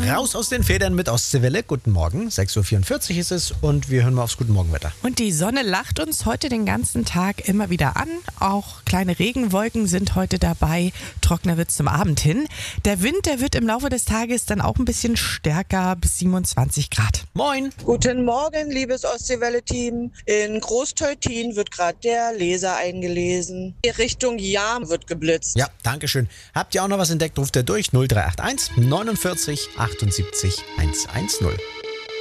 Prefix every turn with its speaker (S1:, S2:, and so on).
S1: Raus aus den Federn mit Ostseewelle. Guten Morgen, 6.44 Uhr ist es und wir hören mal aufs Guten Morgenwetter.
S2: Und die Sonne lacht uns heute den ganzen Tag immer wieder an. Auch kleine Regenwolken sind heute dabei. Trockener wird es zum Abend hin. Der Wind, der wird im Laufe des Tages dann auch ein bisschen stärker, bis 27 Grad.
S1: Moin.
S3: Guten Morgen, liebes Ostseewelle-Team. In Großteutin wird gerade der Leser eingelesen. Richtung Jam wird geblitzt.
S1: Ja, danke schön. Habt ihr auch noch was entdeckt, ruft ihr durch 0381 49 78 110.